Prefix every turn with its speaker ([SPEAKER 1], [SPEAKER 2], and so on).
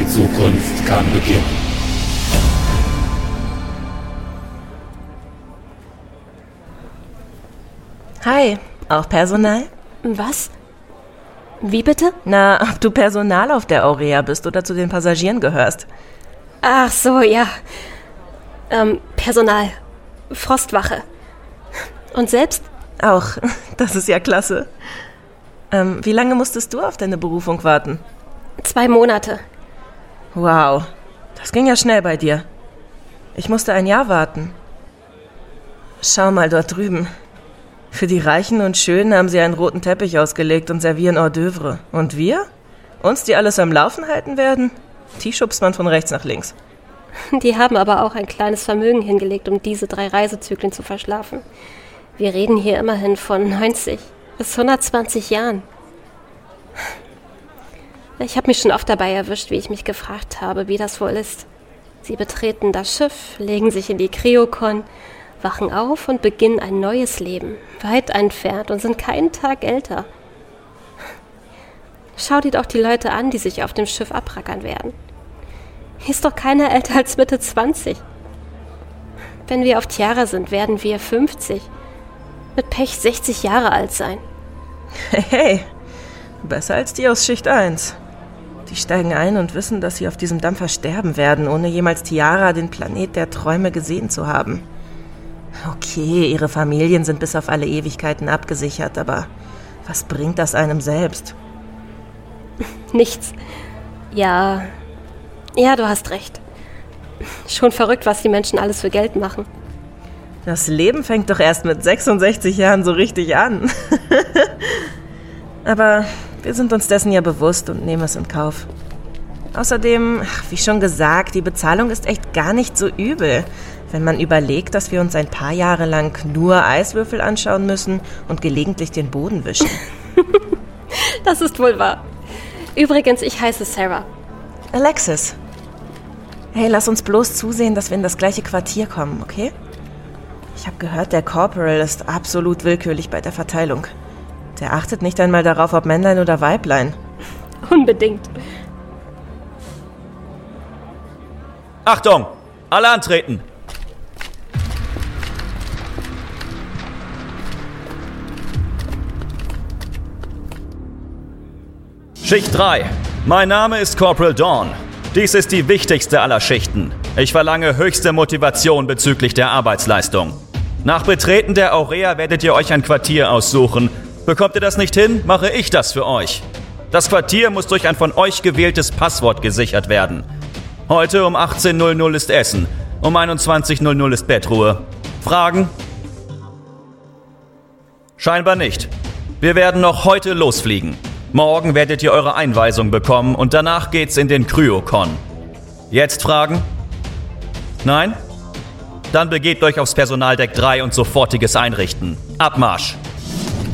[SPEAKER 1] Die Zukunft kann beginnen.
[SPEAKER 2] Hi, auch Personal?
[SPEAKER 3] Was? Wie bitte?
[SPEAKER 2] Na, ob du Personal auf der Aurea bist oder zu den Passagieren gehörst.
[SPEAKER 3] Ach so, ja. Personal. Frostwache. Und selbst?
[SPEAKER 2] Auch, das ist ja klasse. Wie lange musstest du auf deine Berufung warten?
[SPEAKER 3] 2 Monate.
[SPEAKER 2] Wow, das ging ja schnell bei dir. Ich musste ein Jahr warten. Schau mal dort drüben. Für die Reichen und Schönen haben sie einen roten Teppich ausgelegt und servieren Hors d'oeuvre. Und wir? Uns, die alles am Laufen halten werden? Die schubst man von rechts nach links.
[SPEAKER 3] Die haben aber auch ein kleines Vermögen hingelegt, um diese 3 Reisezyklen zu verschlafen. Wir reden hier immerhin von 90 bis 120 Jahren. Ich habe mich schon oft dabei erwischt, wie ich mich gefragt habe, wie das wohl ist. Sie betreten das Schiff, legen sich in die Kryokon, wachen auf und beginnen ein neues Leben, weit entfernt und sind keinen Tag älter. Schau dir doch die Leute an, die sich auf dem Schiff abrackern werden. Hier ist doch keiner älter als Mitte 20. Wenn wir auf Tiara sind, werden wir 50. Mit Pech 60 Jahre alt sein.
[SPEAKER 2] Hey, besser als die aus Schicht 1. Die steigen ein und wissen, dass sie auf diesem Dampfer sterben werden, ohne jemals Tiara, den Planet der Träume, gesehen zu haben. Okay, ihre Familien sind bis auf alle Ewigkeiten abgesichert, aber was bringt das einem selbst?
[SPEAKER 3] Nichts. Ja, du hast recht. Schon verrückt, was die Menschen alles für Geld machen.
[SPEAKER 2] Das Leben fängt doch erst mit 66 Jahren so richtig an. Aber wir sind uns dessen ja bewusst und nehmen es in Kauf. Außerdem, wie schon gesagt, die Bezahlung ist echt gar nicht so übel, wenn man überlegt, dass wir uns ein paar Jahre lang nur Eiswürfel anschauen müssen und gelegentlich den Boden wischen.
[SPEAKER 3] Das ist wohl wahr. Übrigens, ich heiße Sarah.
[SPEAKER 2] Alexis. Hey, lass uns bloß zusehen, dass wir in das gleiche Quartier kommen, okay? Ich habe gehört, der Corporal ist absolut willkürlich bei der Verteilung. Der achtet nicht einmal darauf, ob Männlein oder Weiblein.
[SPEAKER 3] Unbedingt.
[SPEAKER 4] Achtung! Alle antreten! Schicht 3. Mein Name ist Corporal Dawn. Dies ist die wichtigste aller Schichten. Ich verlange höchste Motivation bezüglich der Arbeitsleistung. Nach Betreten der Aurea werdet ihr euch ein Quartier aussuchen. Bekommt ihr das nicht hin, mache ich das für euch. Das Quartier muss durch ein von euch gewähltes Passwort gesichert werden. Heute um 18:00 ist Essen, um 21:00 ist Bettruhe. Fragen? Scheinbar nicht. Wir werden noch heute losfliegen. Morgen werdet ihr eure Einweisung bekommen und danach geht's in den Kryokon. Jetzt Fragen? Nein? Dann begebt euch aufs Personaldeck 3 und sofortiges Einrichten. Abmarsch!